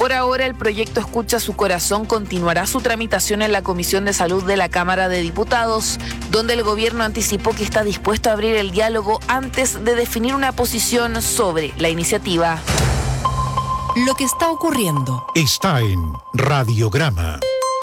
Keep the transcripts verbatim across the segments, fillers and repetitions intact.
Por ahora, el proyecto Escucha su Corazón continuará su tramitación en la Comisión de Salud de la Cámara de Diputados, donde el gobierno anticipó que está dispuesto a abrir el diálogo antes de definir una posición sobre la iniciativa. Lo que está ocurriendo está en Radiograma.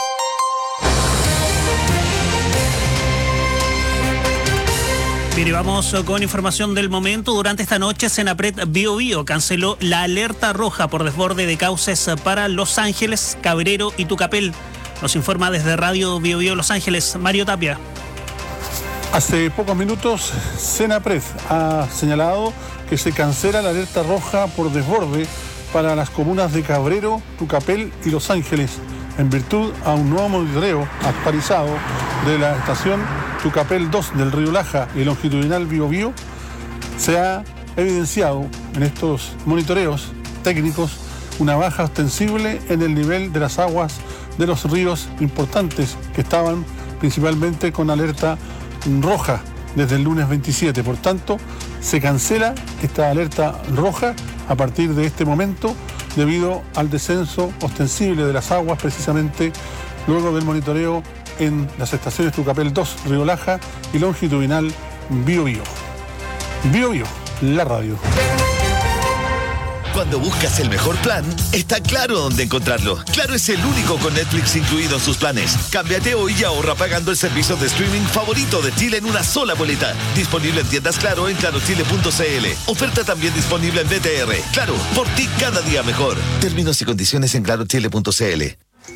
Mire, vamos con información del momento. Durante esta noche, Senapred Bio Bio canceló la alerta roja por desborde de cauces para Los Ángeles, Cabrero y Tucapel. Nos informa desde Radio Bio Bio Los Ángeles, Mario Tapia. Hace pocos minutos, Senapred ha señalado que se cancela la alerta roja por desborde para las comunas de Cabrero, Tucapel y Los Ángeles, en virtud a un nuevo monitoreo actualizado de la estación Tucapel dos del río Laja y longitudinal Bio Bio. Se ha evidenciado en estos monitoreos técnicos una baja ostensible en el nivel de las aguas de los ríos importantes que estaban principalmente con alerta roja desde el lunes veintisiete. Por tanto, se cancela esta alerta roja a partir de este momento debido al descenso ostensible de las aguas precisamente luego del monitoreo en las estaciones Tucapel dos, Río Laja y longitudinal Bio Bio. Bio Bio, la radio. Cuando buscas el mejor plan, está Claro dónde encontrarlo. Claro es el único con Netflix incluido en sus planes. Cámbiate hoy y ahorra pagando el servicio de streaming favorito de Chile en una sola boleta. Disponible en tiendas Claro en claro chile punto c l. Oferta también disponible en B T R. Claro, por ti cada día mejor. Términos y condiciones en claro chile punto c l.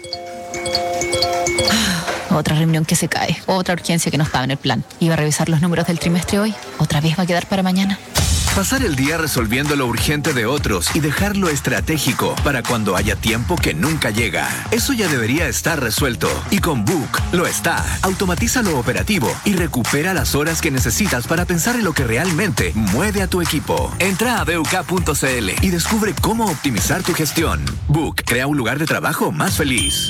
Otra reunión que se cae, otra urgencia que no estaba en el plan. Iba a revisar los números del trimestre hoy, otra vez va a quedar para mañana. Pasar el día resolviendo lo urgente de otros y dejar lo estratégico para cuando haya tiempo que nunca llega. Eso ya debería estar resuelto. Y con Book lo está. Automatiza lo operativo y recupera las horas que necesitas para pensar en lo que realmente mueve a tu equipo. Entra a b u k punto c l y descubre cómo optimizar tu gestión. Book crea un lugar de trabajo más feliz.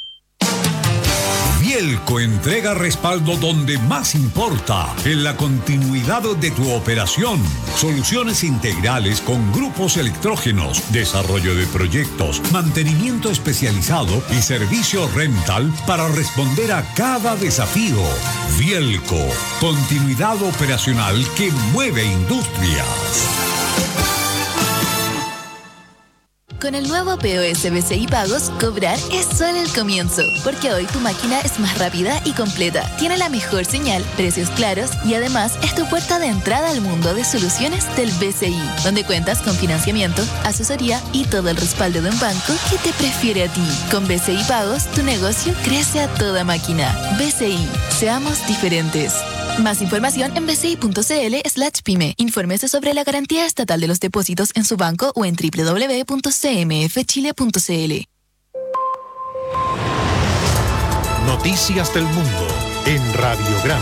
Bielco entrega respaldo donde más importa, en la continuidad de tu operación. Soluciones integrales con grupos electrógenos, desarrollo de proyectos, mantenimiento especializado y servicio rental para responder a cada desafío. Bielco, continuidad operacional que mueve industrias. Con el nuevo P O S B C I Pagos, cobrar es solo el comienzo, porque hoy tu máquina es más rápida y completa, tiene la mejor señal, precios claros y además es tu puerta de entrada al mundo de soluciones del B C I, donde cuentas con financiamiento, asesoría y todo el respaldo de un banco que te prefiere a ti. Con B C I Pagos, tu negocio crece a toda máquina. B C I, seamos diferentes. Más información en b c i punto c l slash pyme. Infórmese sobre la garantía estatal de los depósitos en su banco o en w w w punto c m f chile punto c l. Noticias del mundo en Radiograma.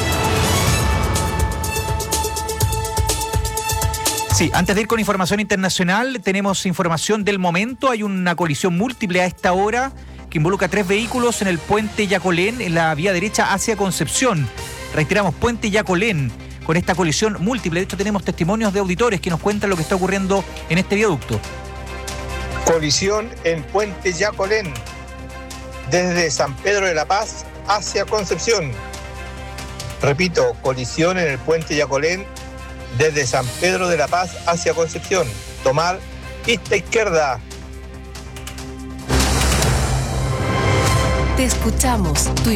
Sí, antes de ir con información internacional, tenemos información del momento. Hay una colisión múltiple a esta hora que involucra tres vehículos en el puente Yacolén, en la vía derecha hacia Concepción. Reiteramos, puente Yacolén, con esta colisión múltiple. De hecho, tenemos testimonios de auditores que nos cuentan lo que está ocurriendo en este viaducto. Colisión en puente Yacolén, desde San Pedro de la Paz hacia Concepción. Repito, colisión en el puente Yacolén, desde San Pedro de la Paz hacia Concepción. Tomar pista izquierda. Te escuchamos. Tu